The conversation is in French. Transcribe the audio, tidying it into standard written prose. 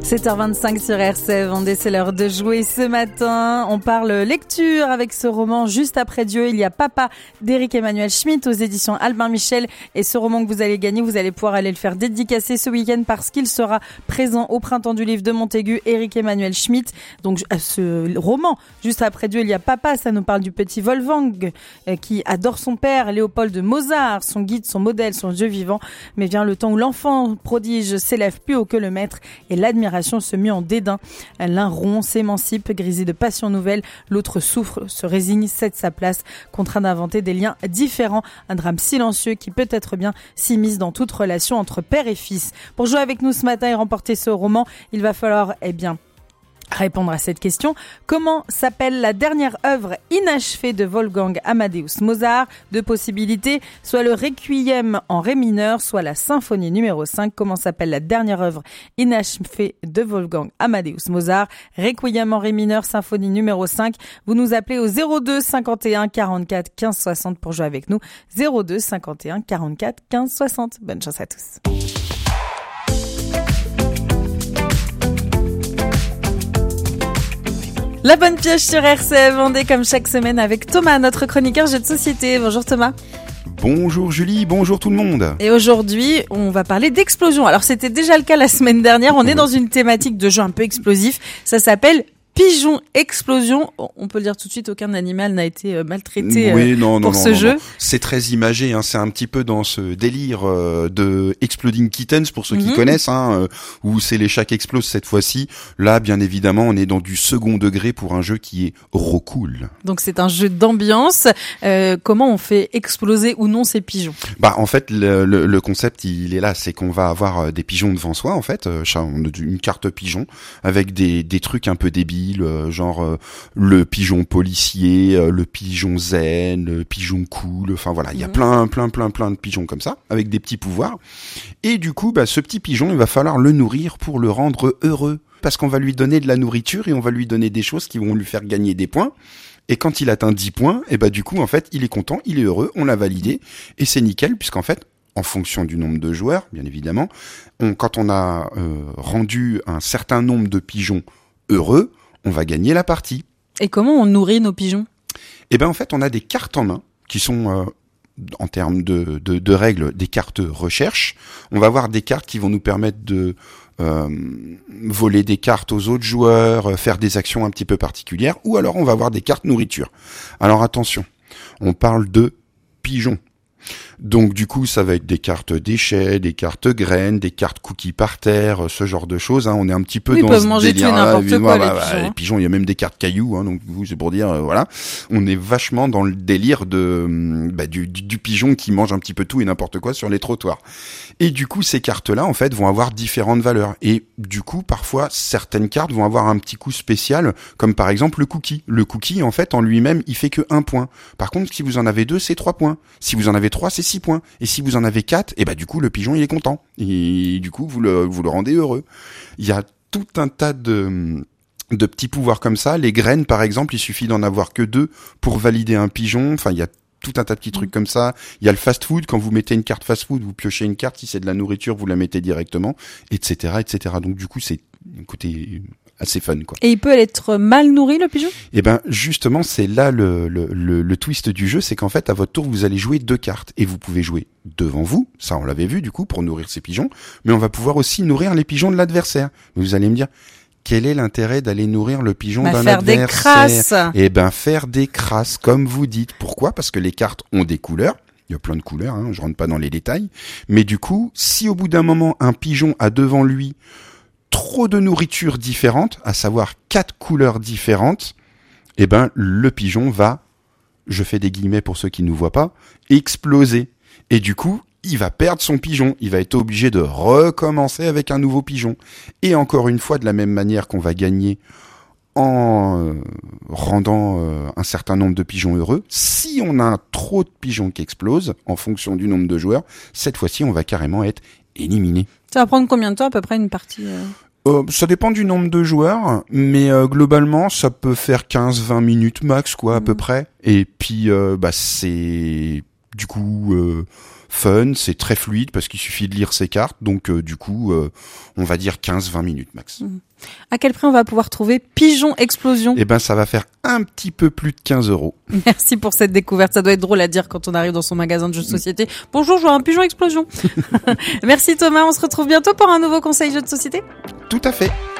7h25 sur RCF, c'est l'heure de jouer ce matin. On parle lecture avec ce roman Juste après Dieu. Il y a Papa d'Éric Emmanuel Schmitt aux éditions Albin Michel. Et ce roman que vous allez gagner, vous allez pouvoir aller le faire dédicacer ce week-end parce qu'il sera présent au Printemps du Livre de Montaigu, Éric Emmanuel Schmitt. Donc ce roman Juste après Dieu, il y a Papa, ça nous parle du petit Wolfgang qui adore son père, Léopold de Mozart, son guide, son modèle, son Dieu vivant. Mais vient le temps où l'enfant prodige s'élève plus haut que le maître et l'admiration se mue en dédain. L'un rompt, s'émancipe, grisé de passion nouvelle, l'autre souffre, se résigne, cède sa place, contraint d'inventer des liens différents. Un drame silencieux qui peut-être bien s'immisce dans toute relation entre père et fils. Pour jouer avec nous ce matin et remporter ce roman, il va falloir, répondre à cette question. Comment s'appelle la dernière œuvre inachevée de Wolfgang Amadeus Mozart? Deux possibilités, soit le Requiem en ré mineur, soit la symphonie numéro 5. Comment s'appelle la dernière œuvre inachevée de Wolfgang Amadeus Mozart? Requiem en ré mineur, symphonie numéro 5. Vous nous appelez au 02 51 44 15 60 pour jouer avec nous. 02 51 44 15 60. Bonne chance à tous. La bonne pioche sur RCF, Vendée comme chaque semaine avec Thomas, notre chroniqueur jeu de société. Bonjour Thomas. Bonjour Julie, bonjour tout le monde. Et aujourd'hui, on va parler d'explosion. Alors c'était déjà le cas la semaine dernière, on est dans une thématique de jeu un peu explosif. Ça s'appelle Pigeon Explosion. On peut le dire tout de suite, aucun animal n'a été maltraité pour ce jeu. C'est très imagé, c'est un petit peu dans ce délire de Exploding Kittens pour ceux qui connaissent, où c'est les chats qui explosent cette fois-ci. Là, bien évidemment, on est dans du second degré pour un jeu qui est cool. Donc c'est un jeu d'ambiance. Comment on fait exploser ou non ces pigeons? En fait, le concept, il est là, c'est qu'on va avoir des pigeons devant soi, en fait. On a une carte pigeon avec des trucs un peu débiles. Genre le pigeon policier, le pigeon zen, le pigeon cool, enfin voilà, il y a plein de pigeons comme ça, avec des petits pouvoirs. Et du coup, ce petit pigeon, il va falloir le nourrir pour le rendre heureux. Parce qu'on va lui donner de la nourriture et on va lui donner des choses qui vont lui faire gagner des points. Et quand il atteint 10 points, du coup, en fait, il est content, il est heureux, on l'a validé. Et c'est nickel, puisqu'en fait, en fonction du nombre de joueurs, bien évidemment, quand on a rendu un certain nombre de pigeons heureux, on va gagner la partie. Et comment on nourrit nos pigeons? En fait, on a des cartes en main qui sont, en termes de règles, des cartes recherche. On va avoir des cartes qui vont nous permettre de voler des cartes aux autres joueurs, faire des actions un petit peu particulières, ou alors on va avoir des cartes nourriture. Alors attention, on parle de pigeons. Donc du coup, ça va être des cartes déchets, des cartes graines, des cartes cookies par terre, ce genre de choses. On est un petit peu dans ce délire-là. Les pigeons, il y a même des cartes cailloux. Donc c'est pour dire, voilà, on est vachement dans le délire du pigeon qui mange un petit peu tout et n'importe quoi sur les trottoirs. Et du coup, ces cartes-là, en fait, vont avoir différentes valeurs. Et du coup, parfois, certaines cartes vont avoir un petit coup spécial, comme par exemple le cookie. Le cookie, en fait, en lui-même, il fait que 1 point. Par contre, si vous en avez 2, c'est 3 points. Si vous en avez 3, c'est 6 points. Et si vous en avez 4, du coup, le pigeon, il est content. Et du coup, vous le rendez heureux. Il y a tout un tas de petits pouvoirs comme ça. Les graines, par exemple, il suffit d'en avoir que 2 pour valider un pigeon. Enfin, il y a tout un tas de petits trucs comme ça. Il y a le fast-food. Quand vous mettez une carte fast-food, vous piochez une carte. Si c'est de la nourriture, vous la mettez directement, etc., etc. Donc, du coup, c'est un côté assez fun, quoi. Et il peut être mal nourri, le pigeon? Justement, c'est là le twist du jeu, c'est qu'en fait, à votre tour, vous allez jouer 2 cartes. Et vous pouvez jouer devant vous. Ça, on l'avait vu, du coup, pour nourrir ces pigeons. Mais on va pouvoir aussi nourrir les pigeons de l'adversaire. Vous allez me dire, quel est l'intérêt d'aller nourrir le pigeon d'un adversaire? Faire des crasses. Faire des crasses, comme vous dites. Pourquoi? Parce que les cartes ont des couleurs. Il y a plein de couleurs, je rentre pas dans les détails. Mais du coup, si au bout d'un moment, un pigeon a devant lui trop de nourriture différente, à savoir 4 couleurs différentes, le pigeon va, je fais des guillemets pour ceux qui ne nous voient pas, exploser. Et du coup, il va perdre son pigeon. Il va être obligé de recommencer avec un nouveau pigeon. Et encore une fois, de la même manière qu'on va gagner en rendant un certain nombre de pigeons heureux, si on a trop de pigeons qui explosent, en fonction du nombre de joueurs, cette fois-ci, on va carrément être éliminé. Ça va prendre combien de temps à peu près une partie Ça dépend du nombre de joueurs, mais globalement, ça peut faire 15-20 minutes max, à peu près. Et puis, c'est du coup fun, c'est très fluide parce qu'il suffit de lire ses cartes. Donc du coup, on va dire 15-20 minutes max. À quel prix on va pouvoir trouver Pigeon Explosion? Eh ben, ça va faire un petit peu plus de 15 €. Merci pour cette découverte. Ça doit être drôle à dire quand on arrive dans son magasin de jeux de société. Bonjour, je vois un Pigeon Explosion. Merci Thomas, on se retrouve bientôt pour un nouveau conseil jeux de société. Tout à fait.